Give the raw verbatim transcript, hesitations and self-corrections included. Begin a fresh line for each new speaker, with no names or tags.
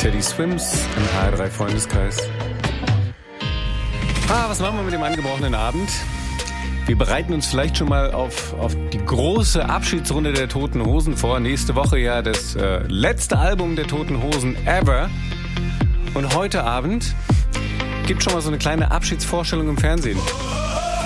Teddy Swims im H R drei Freundeskreis. Ah, was machen wir mit dem angebrochenen Abend? Wir bereiten uns vielleicht schon mal auf, auf die große Abschiedsrunde der Toten Hosen vor. Nächste Woche ja das äh, letzte Album der Toten Hosen ever. Und heute Abend gibt schon mal so eine kleine Abschiedsvorstellung im Fernsehen.